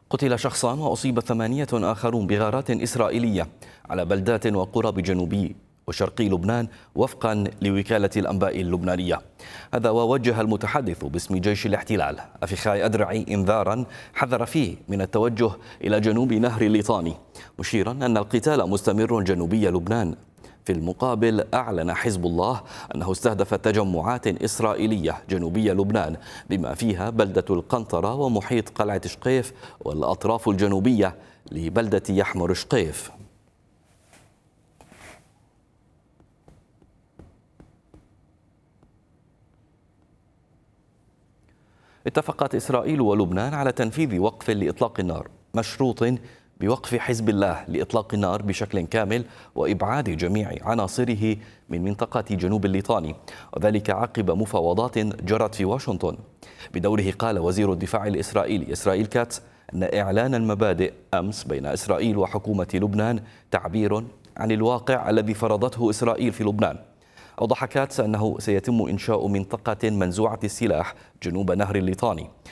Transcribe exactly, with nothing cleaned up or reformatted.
قتل شخصان وأصيب ثمانية آخرون بغارات إسرائيلية على بلدات وقرى بجنوبي وشرقي لبنان وفقا لوكالة الأنباء اللبنانية. هذا ووجه المتحدث باسم جيش الاحتلال أفيخاي أدرعي إنذارا حذر فيه من التوجه إلى جنوب نهر الليطاني، مشيرا أن القتال مستمر جنوبي لبنان. في المقابل أعلن حزب الله أنه استهدف تجمعات إسرائيلية جنوبي لبنان بما فيها بلدة القنطرة ومحيط قلعة شقيف والأطراف الجنوبية لبلدة يحمر شقيف. اتفقت إسرائيل ولبنان على تنفيذ وقف لإطلاق النار مشروط بوقف حزب الله لإطلاق النار بشكل كامل وإبعاد جميع عناصره من منطقة جنوب الليطاني، وذلك عقب مفاوضات جرت في واشنطن. بدوره قال وزير الدفاع الإسرائيلي إسرائيل كاتس أن إعلان المبادئ أمس بين إسرائيل وحكومة لبنان تعبير عن الواقع الذي فرضته إسرائيل في لبنان. أوضح كاتس أنه سيتم إنشاء منطقة منزوعة السلاح جنوب نهر الليطاني